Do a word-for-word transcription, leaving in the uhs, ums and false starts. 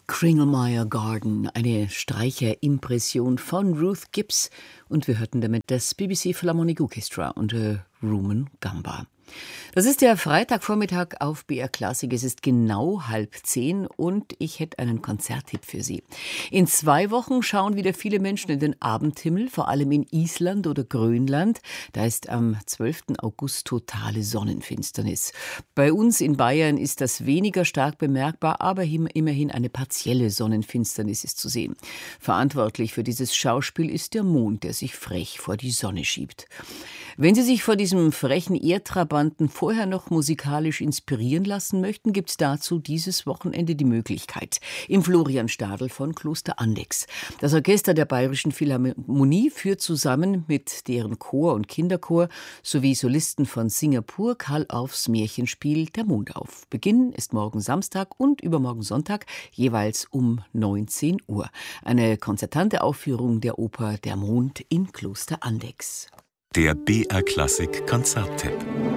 Kringlemeyer Garden, eine Streicherimpression von Ruth Gibbs, und wir hörten damit das B B C Philharmonic Orchestra unter Rumen Gamba. Das ist der Freitagvormittag auf B R Klassik. Es ist genau halb zehn und ich hätte einen Konzerttipp für Sie. In zwei Wochen schauen wieder viele Menschen in den Abendhimmel, vor allem in Island oder Grönland. Da ist am zwölften August totale Sonnenfinsternis. Bei uns in Bayern ist das weniger stark bemerkbar, aber immerhin eine partielle Sonnenfinsternis ist zu sehen. Verantwortlich für dieses Schauspiel ist der Mond, der sich frech vor die Sonne schiebt. Wenn Sie sich vor diesem frechen Erdtrabanten vorher noch musikalisch inspirieren lassen möchten, gibt es dazu dieses Wochenende die Möglichkeit im Florian-Stadl von Kloster Andechs. Das Orchester der Bayerischen Philharmonie führt zusammen mit deren Chor und Kinderchor sowie Solisten von Singapur Karl Orffs Märchenspiel Der Mond auf. Beginn ist morgen Samstag und übermorgen Sonntag jeweils um neunzehn Uhr. Eine konzertante Aufführung der Oper Der Mond in Kloster Andechs. Der B R Klassik Konzerttipp.